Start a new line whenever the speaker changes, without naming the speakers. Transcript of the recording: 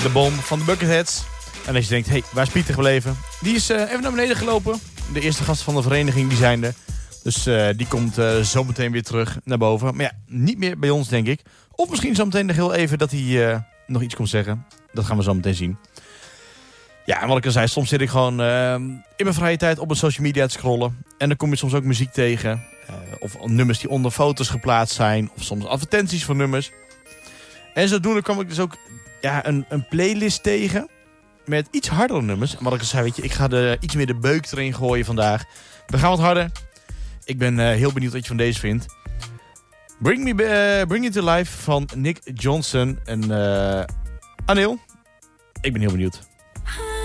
de bom van de Bucketheads. En als je denkt, hé, waar is Pieter gebleven? Die is even naar beneden gelopen. De eerste gast van de vereniging, die zijn er. Dus die komt zo meteen weer terug naar boven. Maar ja, niet meer bij ons, denk ik. Of misschien zo meteen nog heel even dat hij nog iets komt zeggen. Dat gaan we zo meteen zien. Ja, en wat ik al zei, soms zit ik gewoon in mijn vrije tijd op mijn social media te scrollen. En dan kom je soms ook muziek tegen. Of nummers die onder foto's geplaatst zijn. Of soms advertenties voor nummers. En zodoende kwam ik dus ook een playlist tegen. Met iets hardere nummers. En wat ik al zei, weet je, ik ga iets meer de beuk erin gooien vandaag. We gaan wat harder. Ik ben heel benieuwd wat je van deze vindt. Bring It To Life van Nick Johnson en Anil. Ik ben heel benieuwd.